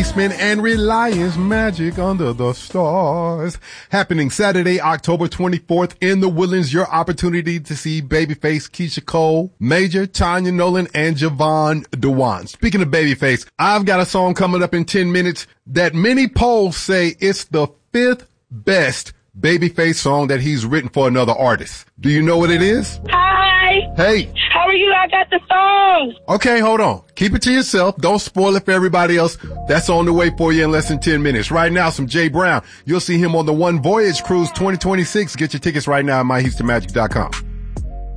Eastman and Reliance Magic Under the Stars. Happening Saturday, October 24th in the Woodlands. Your opportunity to see Babyface, Keisha Cole, Major, Tanya Nolan, and Javon Dewan. Speaking of Babyface, I've got a song coming up in 10 minutes that many polls say it's the 5th best Babyface song that he's written for another artist. Do you know what it is? Hi. Hey. How are you? I got the song. Okay, hold on. Keep it to yourself. Don't spoil it for everybody else. That's on the way for you in less than 10 minutes. Right now, some Jay Brown. You'll see him on the One Voyage Cruise 2026. Get your tickets right now at myhoustonmagic.com.